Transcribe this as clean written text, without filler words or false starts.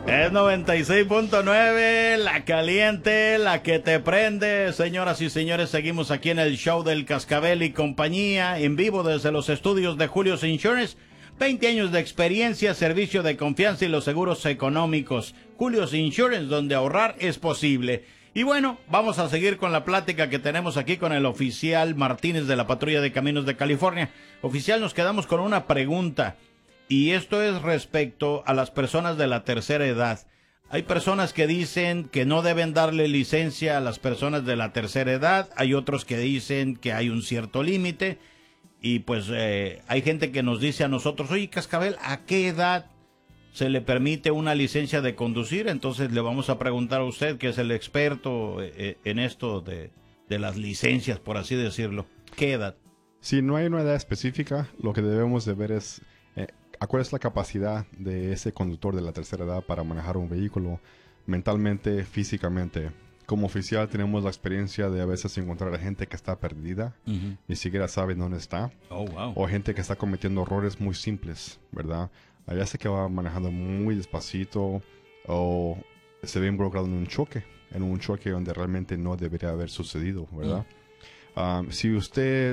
Es 96.9, la caliente, la que te prende. Señoras y señores, seguimos aquí en el show del Cascabel y compañía, en vivo desde los estudios de Julio's Insurance. 20 años de experiencia, servicio de confianza y los seguros económicos. Julio's Insurance, donde ahorrar es posible. Y bueno, vamos a seguir con la plática que tenemos aquí con el oficial Martínez de la Patrulla de Caminos de California. Oficial, nos quedamos con una pregunta. Y esto es respecto a las personas de la tercera edad. Hay personas que dicen que no deben darle licencia a las personas de la tercera edad. Hay otros que dicen que hay un cierto límite. Y pues hay gente que nos dice a nosotros, oye, Cascabel, ¿a qué edad se le permite una licencia de conducir? Entonces le vamos a preguntar a usted, que es el experto en esto de las licencias, por así decirlo. ¿Qué edad? Si no hay una edad específica, lo que debemos de ver es cuál es la capacidad de ese conductor de la tercera edad para manejar un vehículo mentalmente, físicamente. Como oficial tenemos la experiencia de a veces encontrar a gente que está perdida, ni siquiera sabe dónde está. Oh, wow. O gente que está cometiendo errores muy simples, ¿verdad? Ya sé que va manejando muy despacito o se ve involucrado en un choque donde realmente no debería haber sucedido, ¿verdad? Si usted